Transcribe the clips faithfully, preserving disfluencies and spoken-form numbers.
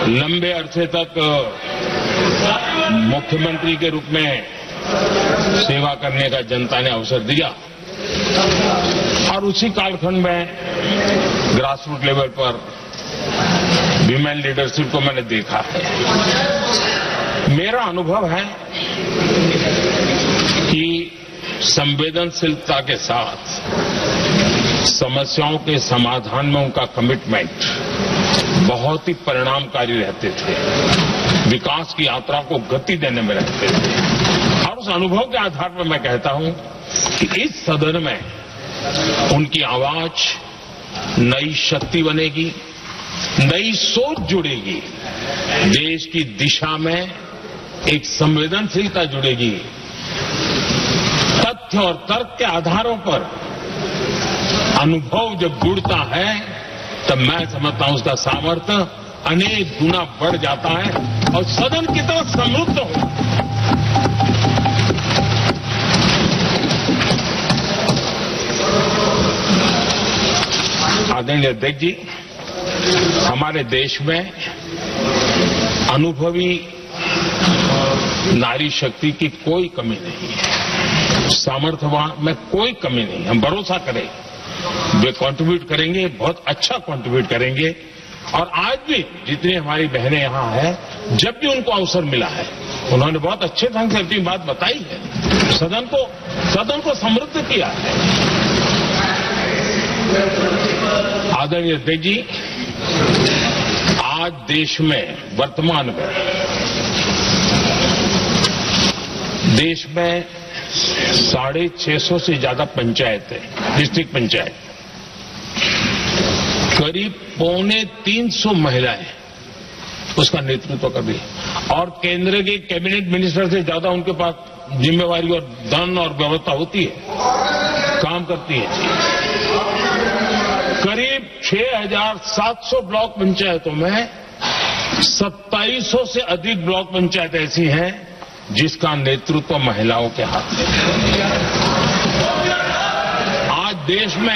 लंबे अरसे तक मुख्यमंत्री के रूप में सेवा करने का जनता ने अवसर दिया और उसी कालखंड में ग्रास रूट लेवल पर विमेन लीडरशिप को मैंने देखा है। मेरा अनुभव है कि संवेदनशीलता के साथ समस्याओं के समाधान में उनका कमिटमेंट बहुत ही परिणामकारी रहते थे, विकास की यात्रा को गति देने में रहते थे। और उस अनुभव के आधार पर मैं कहता हूं कि इस सदन में उनकी आवाज नई शक्ति बनेगी, नई सोच जुड़ेगी, देश की दिशा में एक संवेदनशीलता जुड़ेगी। तथ्य और तर्क के आधारों पर अनुभव जब जुड़ता है तब मैं समझता हूं उसका सामर्थ्य अनेक गुना बढ़ जाता है और सदन कितना समृद्ध हो। आदरणीय अध्यक्ष जी, हमारे देश में अनुभवी नारी शक्ति की कोई कमी नहीं है, सामर्थ्यवान में कोई कमी नहीं। हम भरोसा करें वे कंट्रीब्यूट करेंगे, बहुत अच्छा कंट्रीब्यूट करेंगे। और आज भी जितनी हमारी बहनें यहां हैं, जब भी उनको अवसर मिला है उन्होंने बहुत अच्छे ढंग से अपनी बात बताई है, सदन को सदन को समृद्ध किया है। आदरणीय अध्यक्ष जी, आज देश में वर्तमान में देश में साढ़े छह सौ से ज्यादा पंचायत है, डिस्ट्रिक्ट पंचायत, करीब पौने तीन सौ महिलाएं उसका नेतृत्व कर रही है और केंद्र के कैबिनेट मिनिस्टर से ज्यादा उनके पास जिम्मेवारी और धन और व्यवस्था होती है, काम करती है। करीब छह हजार सात सौ ब्लॉक पंचायतों में सत्ताईस सौ से अधिक ब्लॉक पंचायत ऐसी हैं जिसका नेतृत्व महिलाओं के हाथ में है। आज देश में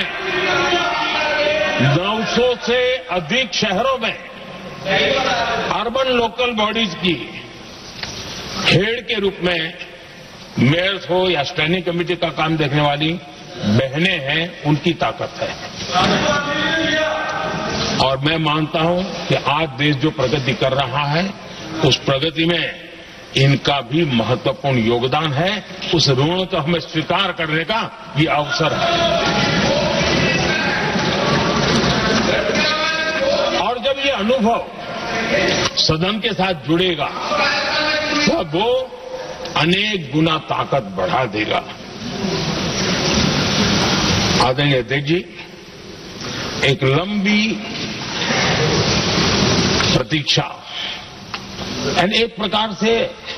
नौ सौ से अधिक शहरों में अर्बन लोकल बॉडीज की हेड के रूप में मेयर्स हो या स्टैंडिंग कमेटी का काम देखने वाली बहनें हैं, उनकी ताकत है। और मैं मानता हूं कि आज देश जो प्रगति कर रहा है उस प्रगति में इनका भी महत्वपूर्ण योगदान है। उस ऋण को हमें स्वीकार करने का ये अवसर है। और जब ये अनुभव सदन के साथ जुड़ेगा तो वो अनेक गुना ताकत बढ़ा देगा। आदरणीय अध्यक्ष जी, एक लंबी प्रतीक्षा एंड एक प्रकार से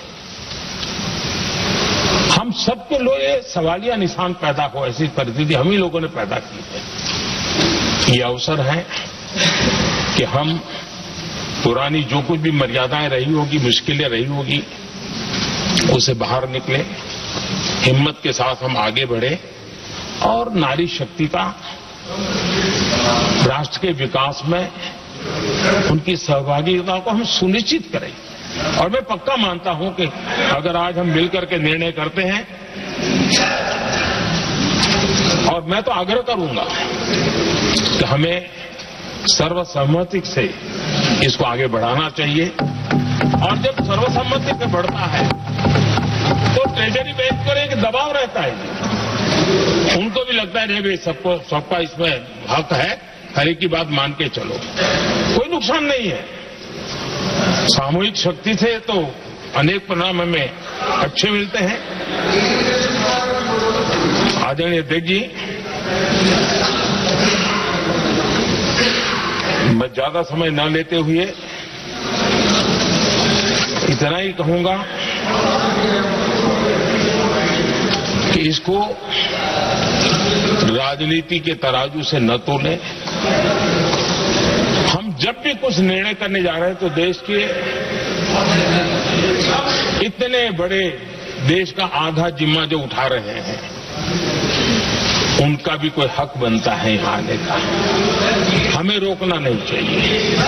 हम सबके लिए सवालिया निशान पैदा हो, ऐसी परिस्थिति हम ही लोगों ने पैदा की है। ये अवसर है कि हम पुरानी जो कुछ भी मर्यादाएं रही होगी, मुश्किलें रही होगी, उसे बाहर निकले, हिम्मत के साथ हम आगे बढ़े और नारी शक्ति का राष्ट्र के विकास में उनकी सहभागिता को हम सुनिश्चित करें। और मैं पक्का मानता हूं कि अगर आज हम मिलकर के निर्णय करते हैं, और मैं तो आग्रह करूंगा कि हमें सर्वसम्मति से इसको आगे बढ़ाना चाहिए। और जब सर्वसम्मति से बढ़ता है तो ट्रेजरी बैंक पर एक दबाव रहता है, उनको भी लगता है भाई सबको सबका इसमें हक है, हर एक की बात मान के चलो, कोई नुकसान नहीं है। सामूहिक शक्ति से तो अनेक परिणाम हमें अच्छे मिलते हैं। आदरणीय अध्यक्ष जी, मैं ज्यादा समय न लेते हुए इतना ही कहूंगा कि इसको राजनीति के तराजू से न तोलें। हम जब भी कुछ निर्णय करने जा रहे हैं तो देश के इतने बड़े देश का आधा जिम्मा जो उठा रहे हैं उनका भी कोई हक बनता है यहां आने का, हमें रोकना नहीं चाहिए।